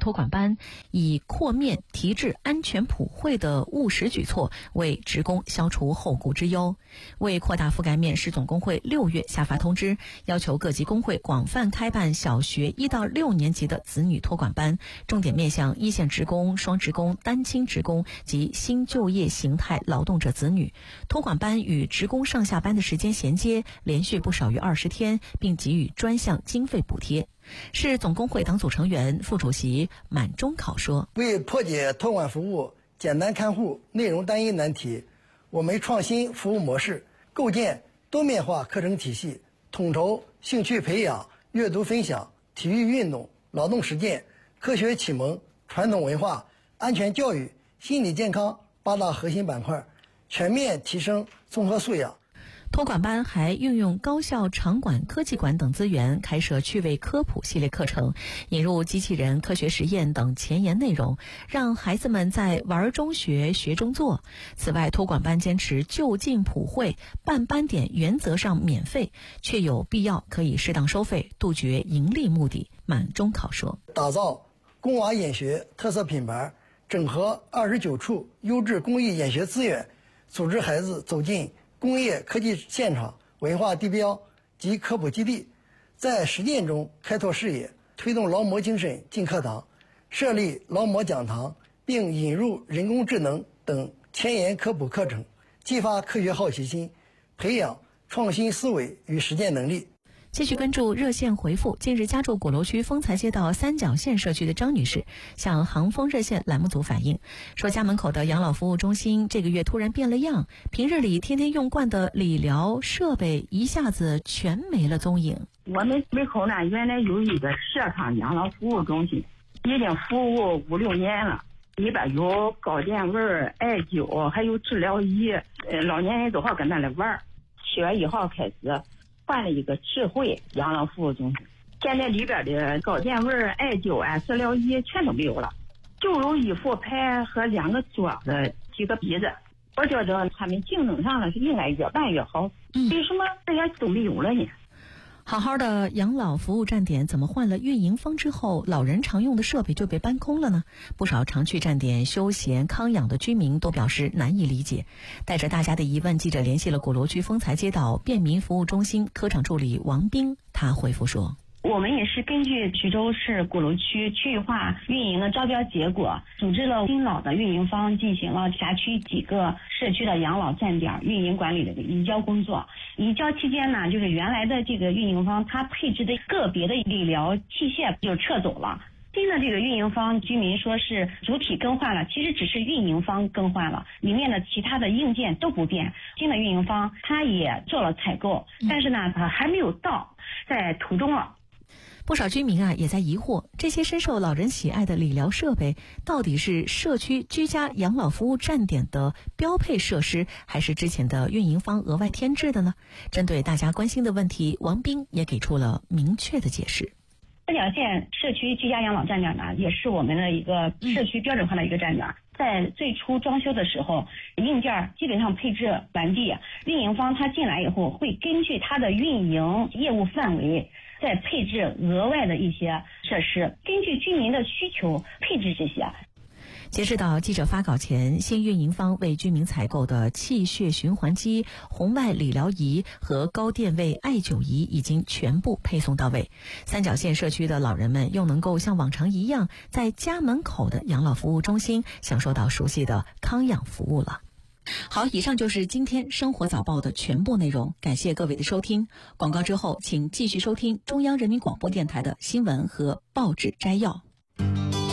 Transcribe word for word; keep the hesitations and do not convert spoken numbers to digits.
托管班以扩面提质安全普惠的务实举措，为职工消除后顾之忧。为扩大覆盖面，市总工会六月下发通知，要求各级工会广泛开办小学一到六年级的子女托管班，重点面向一线职工、双职工、单亲职工及新就业形态劳动者子女。托管班与职工上下班的时间衔接，连续不少于二十天，并给予专项经费补贴。市总工会党组成员、副主席满中考说： 为破解托管服务简单看护、内容单一难题，我们创新服务模式，构建多面化课程体系，统筹兴趣培养、阅读分享、体育运动、劳动实践、科学启蒙、传统文化、安全教育、心理健康八大核心板块，全面提升综合素养。 托管班还运用高校场馆、科技馆等资源，开设趣味科普系列课程，引入机器人、科学实验等前沿内容，让孩子们在玩中学、学中做。此外，托管班坚持就近普惠，办班点原则上免费，确有必要可以适当收费，杜绝盈利目的。满中考说： 打造工娃研学特色品牌，整合二十九处优质公益研学资源，组织孩子走进工业科技现场、文化地标及科普基地，在实践中开拓视野，推动劳模精神进课堂，设立劳模讲堂，并引入人工智能等前沿科普课程，激发科学好奇心，培养创新思维与实践能力。 继续关注热线回复。近日家住鼓楼区丰才街道三角线社区的张女士向航丰热线栏目组反映，说家门口的养老服务中心这个月突然变了样，平日里天天用惯的理疗设备一下子全没了踪影。 我们门口呢，原来有一个社康养老服务中心，已经服务五六年了，里边有高电位、艾灸，还有治疗仪，呃，老年人都好跟那里玩。七月一号开始换了一个智慧养老服务中心，现在里边的高电位、艾灸啊、治疗仪全都没有了，就有一副牌和两个桌子、几个笔子。我觉得他们竞争上了是应该越办越好， 嗯、 为什么这些都没有了呢？ 好好的养老服务站点怎么换了运营方之后，老人常用的设备就被搬空了呢？不少常去站点休闲康养的居民都表示难以理解。带着大家的疑问，记者联系了鼓楼区丰才街道便民服务中心科长助理王斌，他回复说： 我们也是根据徐州市鼓楼区区域化运营的招标结果，组织了新老的运营方进行了辖区几个社区的养老站点运营管理的移交工作。移交期间呢，就是原来的这个运营方他配置的个别的理疗器械就撤走了。新的这个运营方居民说是主体更换了，其实只是运营方更换了，里面的其他的硬件都不变。新的运营方他也做了采购，但是呢他还没有到，在途中了。 不少居民啊也在疑惑，这些深受老人喜爱的理疗设备到底是社区居家养老服务站点的标配设施，还是之前的运营方额外添置的呢？针对大家关心的问题，王斌也给出了明确的解释。 三角线社区居家养老站点呢，也是我们的一个社区标准化的一个站点。嗯、在最初装修的时候，硬件基本上配置完毕，运营方他进来以后会根据他的运营业务范围再配置额外的一些设施，根据居民的需求配置这些。 截止到记者发稿前，新运营方为居民采购的气血循环机、红外理疗仪和高电位艾灸仪已经全部配送到位。三角线社区的老人们又能够像往常一样，在家门口的养老服务中心享受到熟悉的康养服务了。好，以上就是今天生活早报的全部内容，感谢各位的收听。广告之后，请继续收听中央人民广播电台的新闻和报纸摘要。